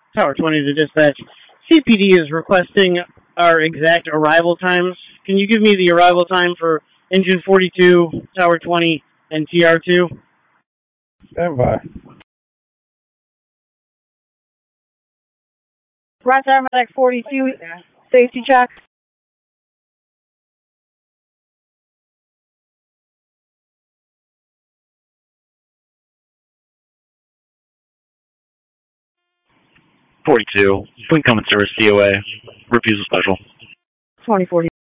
Tower 20 to dispatch. CPD is requesting our exact arrival times. Can you give me the arrival time for Engine 42, Tower 20, and TR2? Stand by. Roger, Medic 42, safety check. Fleet Common Service COA. Refusal special. 2040.